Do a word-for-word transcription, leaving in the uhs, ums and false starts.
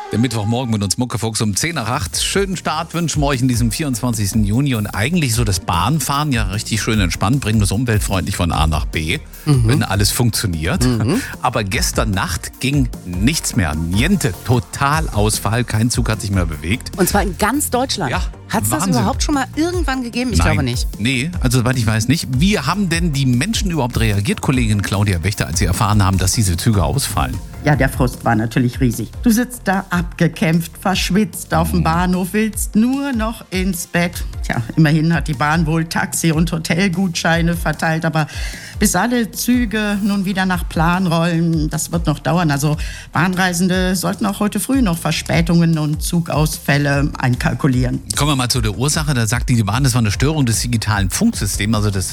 Der Mittwochmorgen mit uns Muckefuchs um zehn nach acht. Schönen Start wünschen wir euch in diesem vierundzwanzigsten Juni. Und eigentlich so das Bahnfahren ja richtig schön entspannt, bringen wir es umweltfreundlich von A nach B, mhm. wenn alles funktioniert. Mhm. Aber gestern Nacht ging nichts mehr. Niente, Totalausfall. Kein Zug hat sich mehr bewegt. Und zwar in ganz Deutschland. Ja, hat es das überhaupt schon mal irgendwann gegeben? Ich Nein. glaube nicht. Nee, also soweit ich weiß nicht. Wie haben denn die Menschen überhaupt reagiert, Kollegin Claudia Wächter, als sie erfahren haben, dass diese Züge ausfallen? Ja, der Frust war natürlich riesig. Du sitzt da abgekämpft, verschwitzt auf dem Bahnhof, willst nur noch ins Bett. Tja, immerhin hat die Bahn wohl Taxi- und Hotelgutscheine verteilt, aber bis alle Züge nun wieder nach Plan rollen, das wird noch dauern. Also Bahnreisende sollten auch heute früh noch Verspätungen und Zugausfälle einkalkulieren. Kommen wir mal zu der Ursache. Da sagt die Bahn, das war eine Störung des digitalen Funksystems, also des